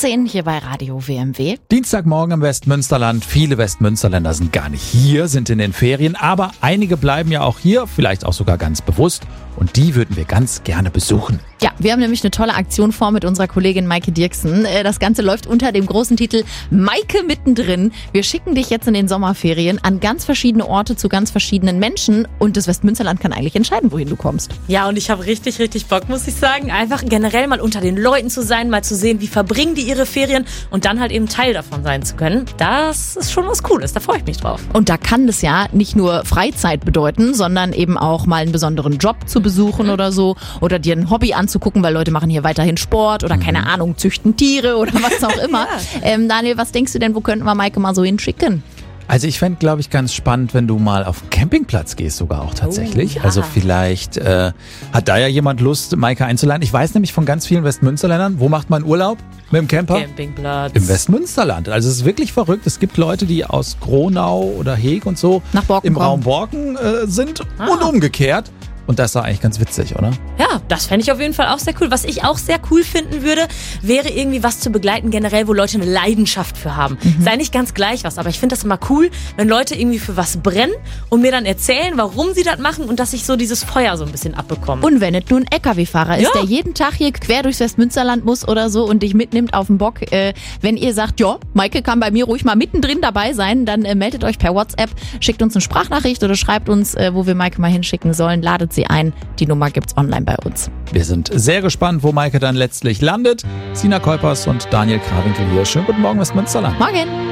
18 hier bei Radio WMW. Dienstagmorgen im Westmünsterland. Viele Westmünsterländer sind gar nicht hier, sind in den Ferien, aber einige bleiben ja auch hier, vielleicht auch sogar ganz bewusst. Und die würden wir ganz gerne besuchen. Ja, wir haben nämlich eine tolle Aktion vor mit unserer Kollegin Maike Dirksen. Das Ganze läuft unter dem großen Titel Maike mittendrin. Wir schicken dich jetzt in den Sommerferien an ganz verschiedene Orte zu ganz verschiedenen Menschen und das Westmünsterland kann eigentlich entscheiden, wohin du kommst. Ja, und ich habe richtig Bock, muss ich sagen. Einfach generell mal unter den Leuten zu sein, mal zu sehen, wie verbringen die ihre Ferien und dann halt eben Teil davon sein zu können. Das ist schon was Cooles, da freue ich mich drauf. Und da kann das ja nicht nur Freizeit bedeuten, sondern eben auch mal einen besonderen Job zu besuchen oder so. Oder dir ein Hobby anzugucken, weil Leute machen hier weiterhin Sport oder keine Ahnung, züchten Tiere oder was auch immer. Ja. Daniel, was denkst du denn, wo könnten wir Maike mal so hinschicken? Also ich fände, glaube ich, ganz spannend, wenn du mal auf den Campingplatz gehst sogar auch tatsächlich. Ja. Also vielleicht hat da ja jemand Lust, Maike einzuladen. Ich weiß nämlich von ganz vielen Westmünsterländern, wo macht man Urlaub mit dem Camper? Campingplatz. Im Westmünsterland. Also es ist wirklich verrückt. Es gibt Leute, die aus Gronau oder Heeg und so nach Borken im kommen. Raum Borken sind und umgekehrt. Und das war eigentlich ganz witzig, oder? Ja, das fände ich auf jeden Fall auch sehr cool. Was ich auch sehr cool finden würde, wäre irgendwie was zu begleiten generell, wo Leute eine Leidenschaft für haben. Sei nicht ganz gleich was, aber ich finde das immer cool, wenn Leute irgendwie für was brennen und mir dann erzählen, warum sie das machen und dass ich so dieses Feuer so ein bisschen abbekomme. Und wenn es nur ein LKW-Fahrer ist, Ja. der jeden Tag hier quer durchs Westmünsterland muss oder so und dich mitnimmt auf den Bock. Wenn ihr sagt, ja, Maike kann bei mir ruhig mal mittendrin dabei sein, dann meldet euch per WhatsApp, schickt uns eine Sprachnachricht oder schreibt uns, wo wir Maike mal hinschicken sollen, ladet sie ein. Die Nummer gibt's online bei uns. Wir sind sehr gespannt, wo Maike dann letztlich landet. Sina Kuipers und Daniel Krawinkel hier. Schönen guten Morgen, Westmünsterland. Morgen!